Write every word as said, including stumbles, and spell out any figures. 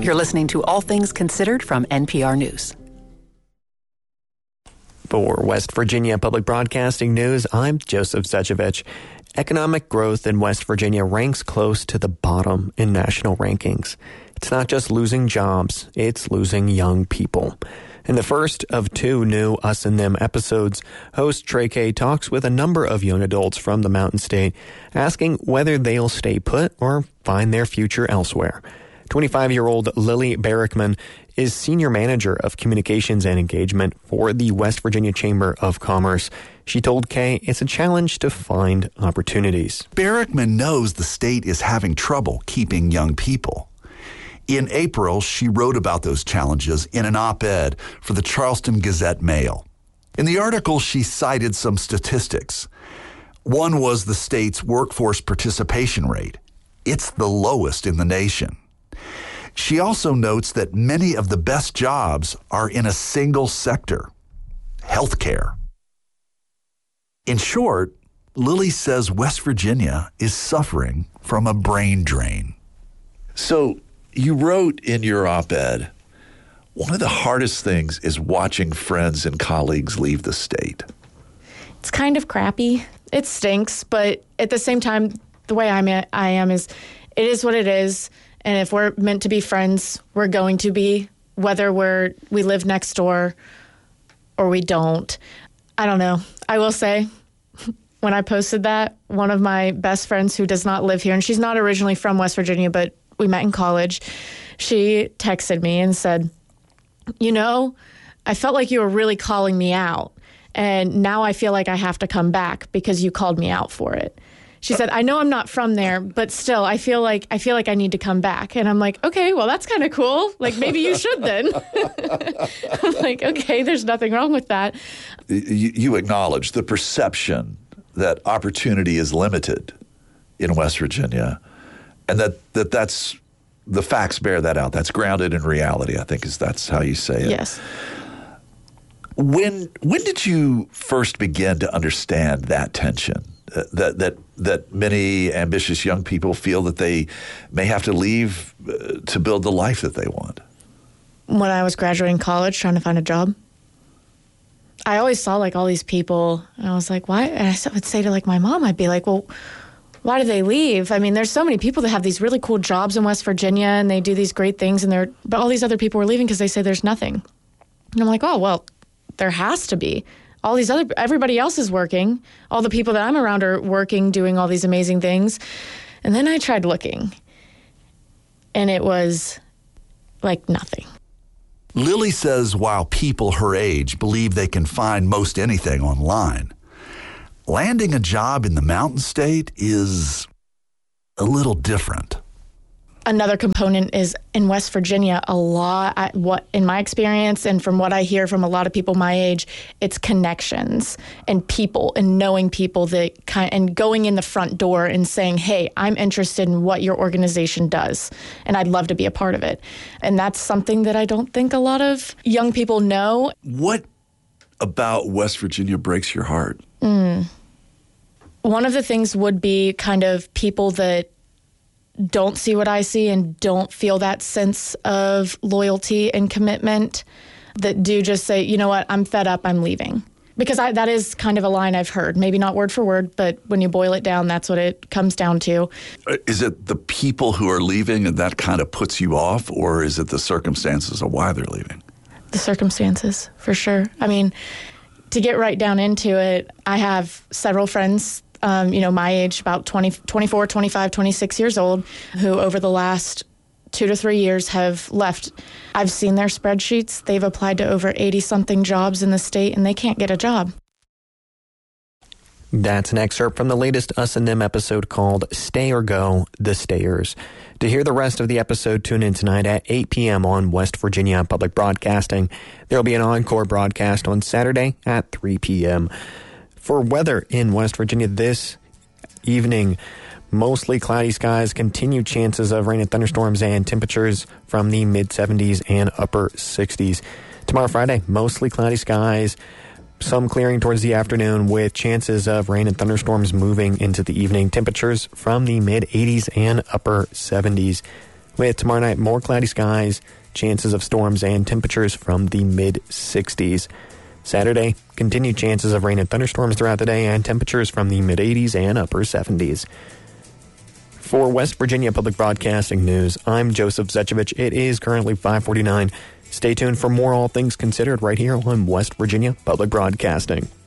You're listening to All Things Considered from N P R News. For West Virginia Public Broadcasting News, I'm Joseph Zecevich. Economic growth in West Virginia ranks close to the bottom in national rankings. It's not just losing jobs, it's losing young people. In the first of two new Us and Them episodes, host Trey Kay talks with a number of young adults from the Mountain State, asking whether they'll stay put or find their future elsewhere. twenty-five-year-old Lily Barackman is Senior Manager of Communications and Engagement for the West Virginia Chamber of Commerce. She told Kay it's a challenge to find opportunities. Barackman knows the state is having trouble keeping young people. In April, she wrote about those challenges in an op-ed for the Charleston Gazette-Mail. In the article, she cited some statistics. One was the state's workforce participation rate. It's the lowest in the nation. She also notes that many of the best jobs are in a single sector, healthcare. In short, Lily says West Virginia is suffering from a brain drain. So you wrote in your op-ed, one of the hardest things is watching friends and colleagues leave the state. It's kind of crappy. It stinks, but at the same time, the way I'm at, I am is it is what it is. And if we're meant to be friends, we're going to be, whether we're we live next door or we don't. I don't know. I will say, when I posted that, one of my best friends who does not live here, and she's not originally from West Virginia, but we met in college, she texted me and said, you know, I felt like you were really calling me out. And now I feel like I have to come back because you called me out for it. She said, I know I'm not from there, but still, I feel like I feel like I need to come back. And I'm like, okay, well, that's kind of cool. Like, maybe you should then. I'm like, okay, there's nothing wrong with that. You, you acknowledge the perception that opportunity is limited in West Virginia, and that, that that's the facts bear that out. That's grounded in reality, I think, is that's how you say it. Yes. When when did you first begin to understand that tension? Uh, that that that many ambitious young people feel that they may have to leave uh, to build the life that they want? When I was graduating college, trying to find a job, I always saw like all these people, and I was like, why? And I would say to like my mom, I'd be like, well, why do they leave? I mean, there's so many people that have these really cool jobs in West Virginia, and they do these great things, and they're but all these other people are leaving because they say there's nothing. And I'm like, oh well, there has to be. All these other, everybody else is working. All the people that I'm around are working, doing all these amazing things. And then I tried looking, and it was like nothing. Lily says while people her age believe they can find most anything online, landing a job in the Mountain State is a little different. Another component is in West Virginia, a lot, I, what in my experience and from what I hear from a lot of people my age, it's connections and people and knowing people that kind and going in the front door and saying, hey, I'm interested in what your organization does, and I'd love to be a part of it. And that's something that I don't think a lot of young people know. What about West Virginia breaks your heart? Mm. One of the things would be kind of people that don't see what I see and don't feel that sense of loyalty and commitment, that do just say, you know what, I'm fed up, I'm leaving. Because I, that is kind of a line I've heard. Maybe not word for word, but when you boil it down, that's what it comes down to. Is it the people who are leaving and that kind of puts you off, or is it the circumstances of why they're leaving? The circumstances, for sure. I mean, to get right down into it, I have several friends Um, you know, my age, about twenty, twenty-four, twenty-five, twenty-six years old, who over the last two to three years have left. I've seen their spreadsheets. They've applied to over eighty-something jobs in the state, and they can't get a job. That's an excerpt from the latest Us and Them episode called Stay or Go, The Stayers. To hear the rest of the episode, tune in tonight at eight p.m. on West Virginia Public Broadcasting. There will be an encore broadcast on Saturday at three p.m. For weather in West Virginia this evening, mostly cloudy skies, continued chances of rain and thunderstorms, and temperatures from the mid seventies and upper sixties. Tomorrow, Friday, mostly cloudy skies, some clearing towards the afternoon with chances of rain and thunderstorms moving into the evening. Temperatures from the mid eighties and upper seventies. With tomorrow night, more cloudy skies, chances of storms, and temperatures from the mid sixties. Saturday, continued chances of rain and thunderstorms throughout the day, and temperatures from the mid eighties and upper seventies. For West Virginia Public Broadcasting News, I'm Joseph Zechovich. It is currently five forty-nine. Stay tuned for more All Things Considered right here on West Virginia Public Broadcasting.